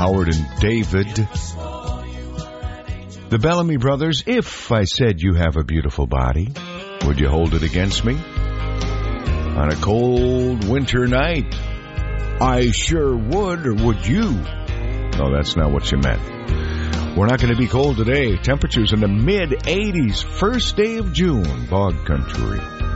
Howard and David. The Bellamy Brothers, if I said you have a beautiful body, would you hold it against me? On a cold winter night, I sure would, or would you? No, that's not what you meant. We're not going to be cold today. Temperatures in the mid-80s, first day of June, Bog Country.